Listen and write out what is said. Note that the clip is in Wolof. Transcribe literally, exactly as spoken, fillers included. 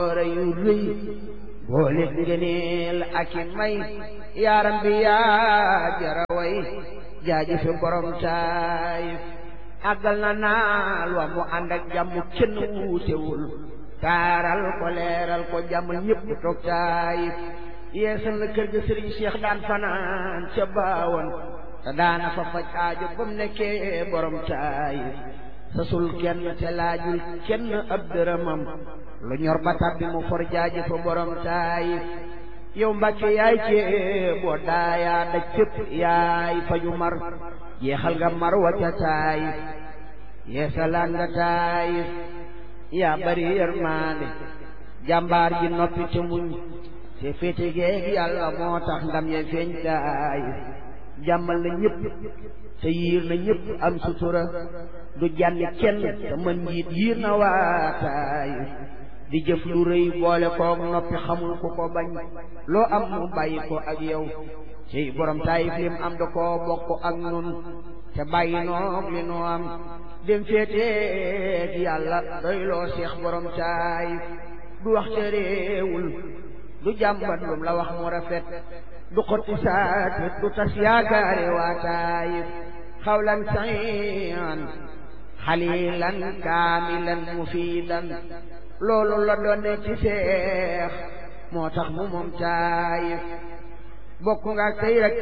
yu rëy boole ngëneel ak i may yaaram bi yaa jara way jaajëfe borom Taayif àggal na naal wa mu ànd ak jàmm kenn wuutewul taaral ko leeral ko jàmm ñépp toog Taayif yeesal na kër ga sëriñ Cheikh daan fanaan ca baawoon te daana fa faj aajo ba mu nekkee borom Taayif sasul kenn te laajul kenn ab dërëmam lu ñor ba tàbbi mu for jaaji fa borom Taayif yow Mbàkke yaay cee boo daayaa daj fépp yaay faju mar jeexal nga mar wa ca Taayif yeesalaan nga Taayif yaa bari yërmaande jàmbaar ji noppi te muñ te féete geeg yàlla moo tax ndam ye feeñ Taayif jàmmal na ñëpp te yiir na ñëpp am sutura du jànni kenn te mën njiit yiir na waa Taayif di jëf lu rëy boole koog noppi xamul ku ko bañ loo am mu bàyyi ko ak yow ci borom Taayif lim am da koo bokk ak nun te bàyyi noog li nu am dem féeteeg yàlla doy loo Seex borom Taayif du wax te réewul du jàmbat lum la wax mu rafet du xotti saatit du tas yaakaare waa Taayif xawlan sayan xalilan kaamilan mufiidan loolu la doone ci Seex moo tax mu moom Taayif bokk nga tey rek